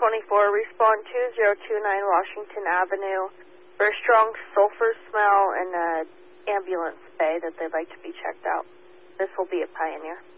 respond 2029 Washington Avenue for a strong sulfur smell and an ambulance bay that they'd like to be checked out. This will be a Pioneer.